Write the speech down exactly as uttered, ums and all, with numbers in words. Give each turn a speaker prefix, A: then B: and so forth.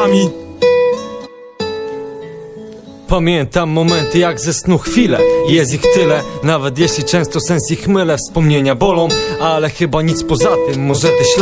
A: śladami.
B: Pamiętam momenty jak ze snu chwile. Jest ich tyle, nawet jeśli często sens ich mylę. Wspomnienia bolą, ale chyba nic poza tym. Może te ślady